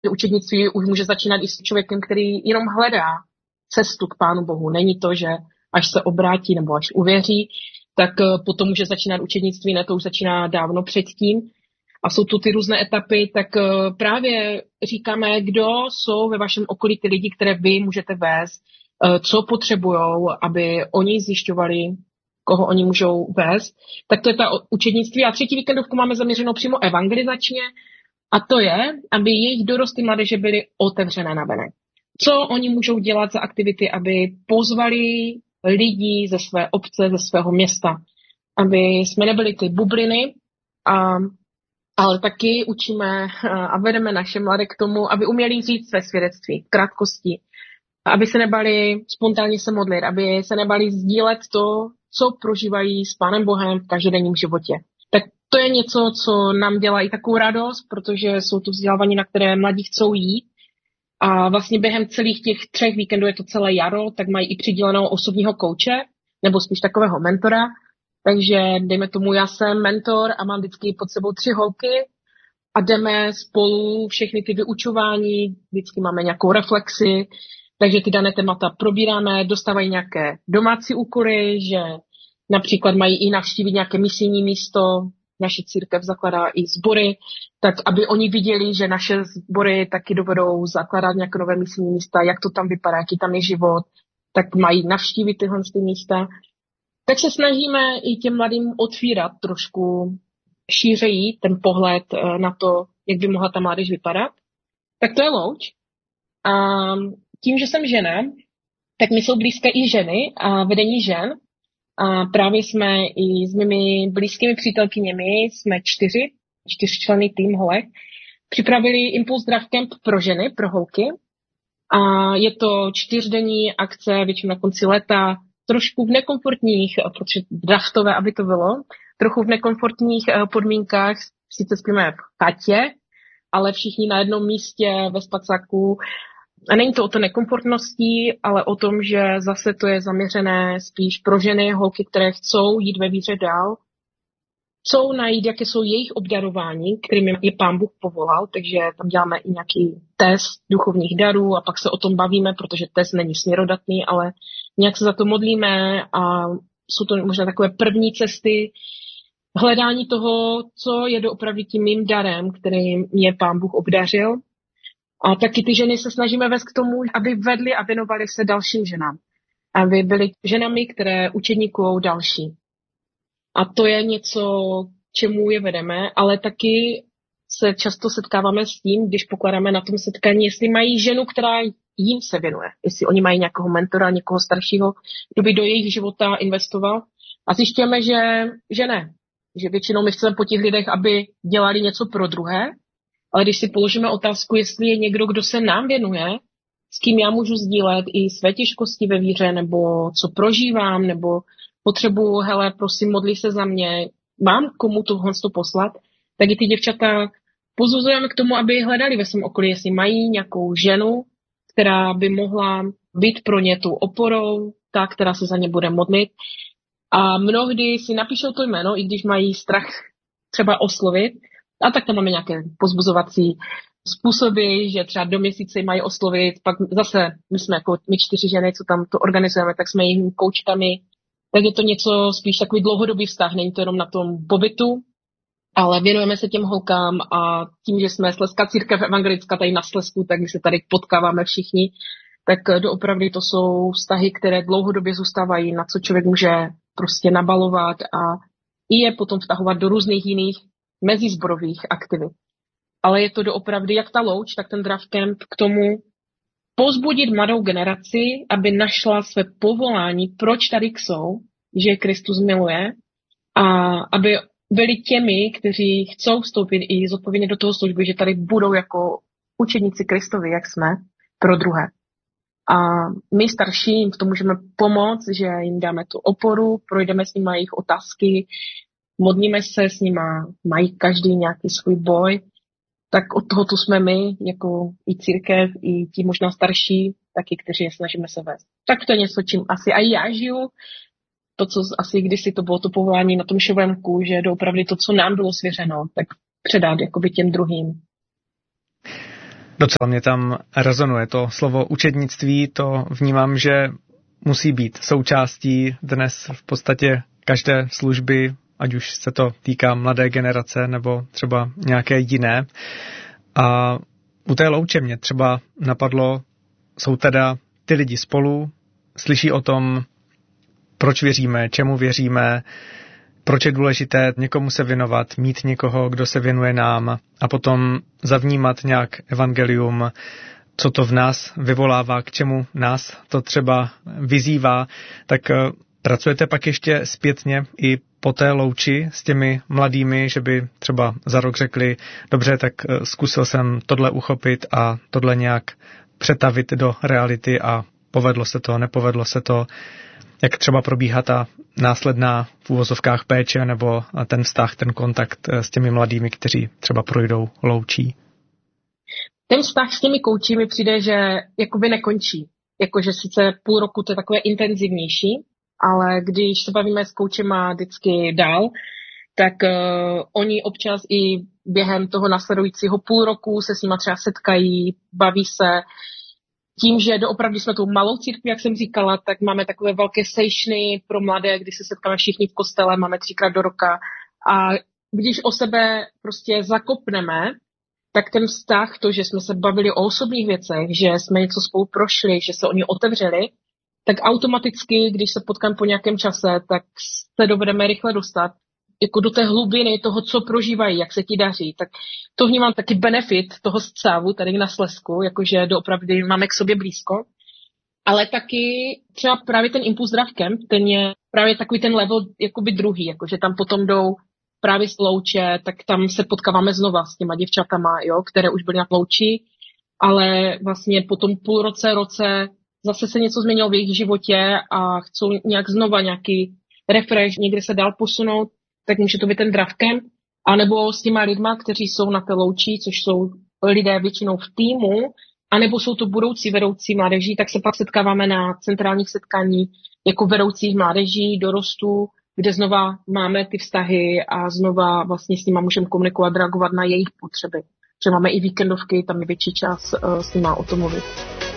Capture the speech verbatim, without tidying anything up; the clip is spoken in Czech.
že učednictví už může začínat i s člověkem, který jenom hledá cestu k Pánu Bohu. Není to, že až se obrátí nebo až uvěří, tak potom může začínat učednictví, ne, to už začíná dávno předtím. A jsou tu ty různé etapy, tak právě říkáme, kdo jsou ve vašem okolí ty lidi, které vy můžete vést, co potřebujou, aby oni zjišťovali, koho oni můžou vést. Tak to je ta učednictví. A třetí víkendovku máme zaměřenou přímo evangelizačně. A to je, aby jejich dorosty mládeže byly otevřené navenek. Co oni můžou dělat za aktivity, aby pozvali lidi ze své obce, ze svého města. Aby jsme nebyli ty bubliny, a, ale taky učíme a vedeme naše mladé k tomu, aby uměli říct své svědectví v krátkosti. Aby se nebali spontánně se modlit, aby se nebali sdílet to, co prožívají s Pánem Bohem v každodenním životě. Tak to je něco, co nám dělá i takovou radost, protože jsou tu vzdělávání, na které mladí chcou jít. A vlastně během celých těch třech víkendů je to celé jaro, tak mají i přidělenou osobního kouče, nebo spíš takového mentora. Takže dejme tomu, já jsem mentor a mám vždycky pod sebou tři holky a jdeme spolu všechny ty vyučování, vždycky máme nějakou reflexi, takže ty dané témata probíráme, dostávají nějaké domácí úkoly, že například mají i navštívit nějaké misijní místo, naše církev zakládá i sbory, tak aby oni viděli, že naše sbory taky dovedou zakládat nějaké nové misijní místa, jak to tam vypadá, jaký tam je život, tak mají navštívit tyhle místa. Tak se snažíme i těm mladým otvírat trošku šířeji ten pohled na to, jak by mohla ta mládež vypadat. Tak to je Louč. A tím, že jsem žena, tak mi jsou blízké i ženy a vedení žen. A právě jsme i s mými blízkými přítelkyněmi, jsme čtyři, čtyřčlenný tým holek, připravili Impuls Draft Camp pro ženy, pro holky. A je to čtyřdenní akce, většinou na konci léta, trošku v nekomfortních, protože draftové, aby to bylo, trochu v nekomfortních podmínkách, sice spíme v chatě, ale všichni na jednom místě ve spacáku. A není to o to nekomfortností, ale o tom, že zase to je zaměřené spíš pro ženy, holky, které chcou jít ve víře dál, chcou najít, jaké jsou jejich obdarování, kterými je Pán Bůh povolal, takže tam děláme i nějaký test duchovních darů a pak se o tom bavíme, protože test není směrodatný, ale nějak se za to modlíme a jsou to možná takové první cesty hledání toho, co je doopravdy tím mým darem, kterým mě Pán Bůh obdařil. A taky ty ženy se snažíme vést k tomu, aby vedly a věnovaly se dalším ženám. Aby byly ženami, které učedníkují další. A to je něco, čemu je vedeme, ale taky se často setkáváme s tím, když pokládáme na tom setkání, jestli mají ženu, která jim se věnuje. Jestli oni mají nějakého mentora, někoho staršího, kdo by do jejich života investoval. A zjišťujeme, že, že ne. Že většinou my chceme po těch lidech, aby dělali něco pro druhé, ale když si položíme otázku, jestli je někdo, kdo se nám věnuje, s kým já můžu sdílet i své těžkosti ve víře, nebo co prožívám, nebo potřebuji, hele, prosím, modli se za mě, mám komu tohle to poslat, tak i ty děvčata pozuzujeme k tomu, aby hledali ve svém okolí, jestli mají nějakou ženu, která by mohla být pro ně tou oporou, ta, která se za ně bude modlit. A mnohdy si napíšou to jméno, i když mají strach třeba oslovit, a tak tam máme nějaké pozbuzovací způsoby, že třeba do měsíce mají oslovit, pak zase my jsme jako my čtyři ženy, co tam to organizujeme, tak jsme jejich koučkami, tak je to něco spíš takový dlouhodobý vztah, není to jenom na tom pobytu, ale věnujeme se těm holkám a tím, že jsme Slezská církev evangelická tady na Slezsku, tak my se tady potkáváme všichni, tak doopravdy to jsou vztahy, které dlouhodobě zůstávají, na co člověk může prostě nabalovat a i je potom vtahovat do různých jiných mezizborových aktivit. Ale je to doopravdy, jak ta Louč, tak ten Draft Camp k tomu povzbudit mladou generaci, aby našla své povolání, proč tady jsou, že Kristus miluje a aby byli těmi, kteří chcou vstoupit i zodpovědně do toho služby, že tady budou jako učedníci Kristovi, jak jsme, pro druhé. A my starší jim v tom můžeme pomoct, že jim dáme tu oporu, projdeme s nimi jejich otázky, modlíme se s nima, mají každý nějaký svůj boj, tak od toho tu jsme my, jako i církev, i ti možná starší, taky, kteří je snažíme se vést. Tak to je něco, čím asi i já žiju, to, co asi kdysi to bylo to povolání na tom šovemku, že doopravdy to, co nám bylo svěřeno, tak předat jakoby těm druhým. Docela mě tam rezonuje to slovo učednictví, to vnímám, že musí být součástí dnes v podstatě každé služby, ať už se to týká mladé generace nebo třeba nějaké jiné. A u té louče mě třeba napadlo, jsou teda ty lidi spolu, slyší o tom, proč věříme, čemu věříme, proč je důležité někomu se věnovat, mít někoho, kdo se věnuje nám a potom zavnímat nějak evangelium, co to v nás vyvolává, k čemu nás to třeba vyzývá, tak pracujete pak ještě zpětně i po té louči s těmi mladými, že by třeba za rok řekli, dobře, tak zkusil jsem tohle uchopit a tohle nějak přetavit do reality a povedlo se to, nepovedlo se to. Jak třeba probíhá ta následná v úvozovkách péče nebo ten vztah, ten kontakt s těmi mladými, kteří třeba projdou loučí? Ten vztah s těmi kouči mi přijde, že jakoby nekončí. Jakože sice půl roku to je takové intenzivnější, ale když se bavíme s koučema vždycky dál, tak uh, oni občas i během toho následujícího půl roku se s nima třeba setkají, baví se. Tím, že doopravdy jsme tou malou církví, jak jsem říkala, tak máme takové velké sejšny pro mladé, kdy se setkáme všichni v kostele, máme třikrát do roka. A když o sebe prostě zakopneme, tak ten vztah, to, že jsme se bavili o osobních věcech, že jsme něco spolu prošli, že se oni otevřeli, tak automaticky, když se potkáme po nějakém čase, tak se dovedeme rychle dostat jako do té hlubiny toho, co prožívají, jak se ti daří. Tak to vnímám taky benefit toho scávu tady na Slezsku, jakože doopravdy máme k sobě blízko. Ale taky třeba právě ten Impuls Draft Camp, ten je právě takový ten level jakoby druhý, jakože tam potom jdou právě z louče, tak tam se potkáváme znova s těma děvčatama, jo, které už byly na louči, ale vlastně po tom půl roce, roce zase se něco změnilo v jejich životě a chcou nějak znova nějaký refresh, někde se dál posunout, tak může to být ten draft camp, anebo s těma lidma, kteří jsou na té louči, což jsou lidé většinou v týmu, anebo jsou to budoucí vedoucí mládeží, tak se pak setkáváme na centrálních setkání jako vedoucích mládeží, dorostů, kde znova máme ty vztahy a znova vlastně s nima můžeme komunikovat, reagovat na jejich potřeby. Že máme i víkendovky, tam je větší čas uh, s nima o tom mluvit.